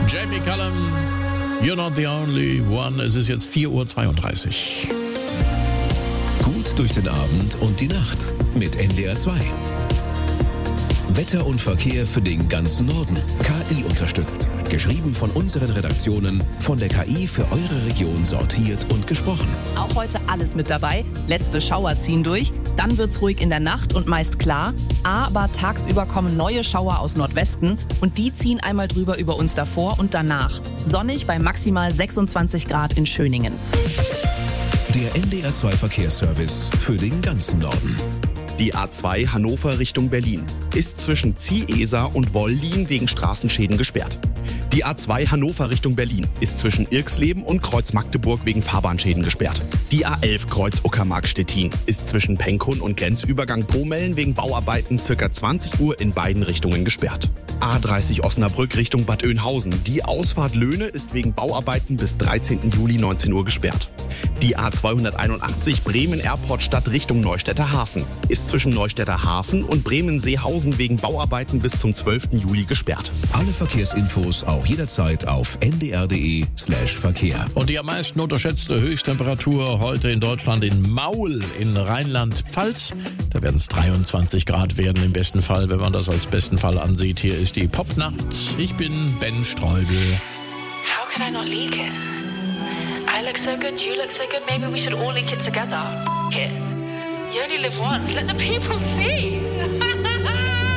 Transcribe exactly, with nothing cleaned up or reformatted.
Jamie Cullum, You're Not the Only One. Es ist jetzt vier Uhr zweiunddreißig. Gut durch den Abend und die Nacht mit N D R zwei. Wetter und Verkehr für den ganzen Norden. K I unterstützt. Geschrieben von unseren Redaktionen, von der K I für eure Region sortiert und gesprochen. Auch heute alles mit dabei. Letzte Schauer ziehen durch. Dann wird's ruhig in der Nacht und meist klar. Aber tagsüber kommen neue Schauer aus Nordwesten und die ziehen einmal drüber über uns davor und danach. Sonnig bei maximal sechsundzwanzig Grad in Schöningen. Der N D R zwei Verkehrsservice für den ganzen Norden. Die A zwei Hannover Richtung Berlin ist zwischen Zieheser und Wollin wegen Straßenschäden gesperrt. Die A zwei Hannover Richtung Berlin ist zwischen Irxleben und Kreuz Magdeburg wegen Fahrbahnschäden gesperrt. Die A elf Kreuz Uckermark-Stettin ist zwischen Penkun und Grenzübergang Pomellen wegen Bauarbeiten circa zwanzig Uhr in beiden Richtungen gesperrt. A dreißig Osnabrück Richtung Bad Oeynhausen. Die Ausfahrt Löhne ist wegen Bauarbeiten bis dreizehnten Juli neunzehn Uhr gesperrt. Die A zweihunderteinundachtzig Bremen Airport Stadt Richtung Neustädter Hafen ist zwischen Neustädter Hafen und Bremen-Seehausen wegen Bauarbeiten bis zum zwölften Juli gesperrt. Alle Verkehrsinfos auch jederzeit auf n d r punkt d e slash Verkehr. Und die am meisten unterschätzte Höchsttemperatur heute in Deutschland in Maul in Rheinland-Pfalz. Da werden es dreiundzwanzig Grad werden im besten Fall, wenn man das als besten Fall ansieht. Hier ist die Popnacht. Ich bin Ben Streubel. How could I not leak it? I look so good, you look so good, maybe we should all leak it together. It. You only live once, let the people see.